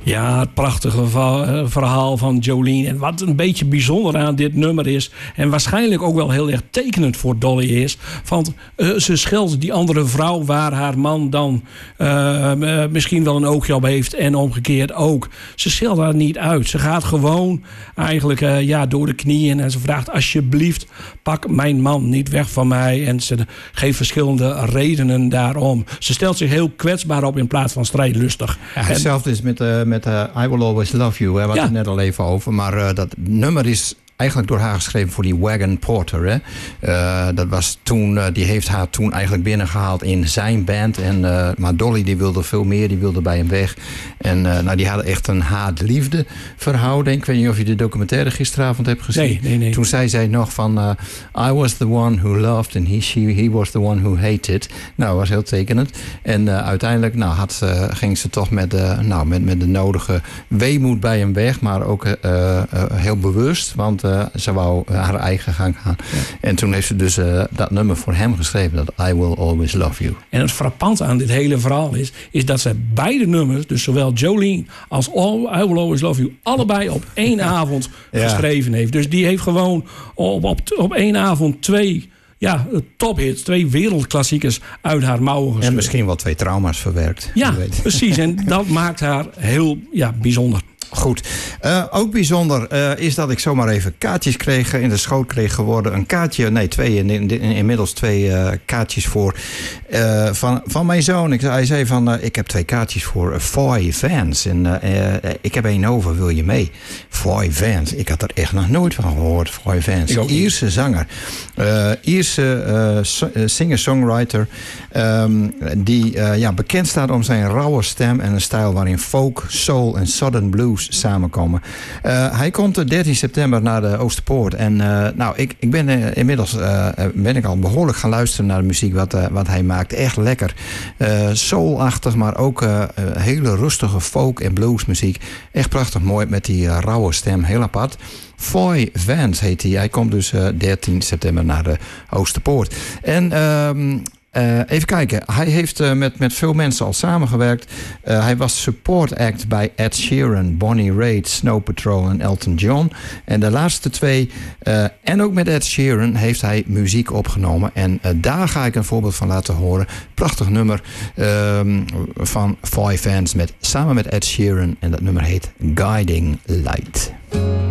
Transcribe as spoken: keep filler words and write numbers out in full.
Ja, het prachtige verhaal van Jolene. En wat een beetje bijzonder aan dit nummer is, en waarschijnlijk ook wel heel erg tekenend voor Dolly is, want uh, ze scheldt die andere vrouw waar haar man dan uh, uh, misschien wel een oogje op heeft en omgekeerd ook. Ze scheldt haar niet uit. Ze gaat gewoon eigenlijk uh, ja, door de knieën en ze vraagt: alsjeblieft, pak mijn man niet weg van mij. En ze geeft verschillende redenen daarom. Ze stelt zich heel kwetsbaar op in plaats van strijdlustig. Ja, hetzelfde is met, uh, met uh, I Will Always Love You. We hadden het net al even over. Maar uh, dat nummer is eigenlijk door haar geschreven voor die Wagon Porter. Hè? Uh, dat was toen, uh, die heeft haar toen eigenlijk binnengehaald in zijn band. En, uh, maar Dolly die wilde veel meer, die wilde bij hem weg. En uh, nou, die hadden echt een haat-liefde verhouding. Ik weet niet of je de documentaire gisteravond hebt gezien. Nee, nee, nee. Toen zei zij nog van uh, I was the one who loved and he, she, he was the one who hated. Nou, dat was heel tekenend. En uh, uiteindelijk nou, had, uh, ging ze toch met, uh, nou, met, met de nodige weemoed bij hem weg. Maar ook uh, uh, heel bewust, want Uh, ze wou haar eigen gang gaan. Ja. En toen heeft ze dus uh, dat nummer voor hem geschreven. Dat I Will Always Love You. En het frappante aan dit hele verhaal is, is dat ze beide nummers, dus zowel Jolene als All, I Will Always Love You, allebei op één avond ja. geschreven heeft. Dus die heeft gewoon op, op, op één avond twee ja, tophits, twee wereldklassiekers uit haar mouwen geschreven. En misschien wel twee trauma's verwerkt. Ja, precies. En dat maakt haar heel ja, bijzonder. Goed. Uh, ook bijzonder uh, is dat ik zomaar even kaartjes kreeg, in de schoot kreeg geworden. Een kaartje, nee, twee, in, in, inmiddels twee uh, kaartjes voor uh, van, van mijn zoon. Ik, hij zei van, uh, ik heb twee kaartjes voor uh, Foy Vance. En uh, uh, ik heb één over, wil je mee? Foy Vance, ik had er echt nog nooit van gehoord. Foy Vance, Ierse zanger. Uh, Ierse uh, singer-songwriter. Um, die uh, ja, bekend staat om zijn rauwe stem en een stijl waarin folk, soul en southern blues samenkomen. Uh, hij komt de dertien september naar de Oosterpoort. En uh, nou, ik, ik ben uh, inmiddels uh, ben ik al behoorlijk gaan luisteren naar de muziek wat, uh, wat hij maakt. Echt lekker. Uh, soulachtig, maar ook uh, uh, hele rustige folk- en bluesmuziek. Echt prachtig mooi met die uh, rauwe stem. Heel apart. Foy Vance heet hij. Hij komt dus uh, dertien september naar de Oosterpoort. En Um, Uh, even kijken, hij heeft uh, met, met veel mensen al samengewerkt. Uh, hij was support act bij Ed Sheeran, Bonnie Raitt, Snow Patrol en Elton John. En de laatste twee, uh, en ook met Ed Sheeran, heeft hij muziek opgenomen. En uh, daar ga ik een voorbeeld van laten horen. Prachtig nummer uh, van Foy Vance met, samen met Ed Sheeran. En dat nummer heet Guiding Light.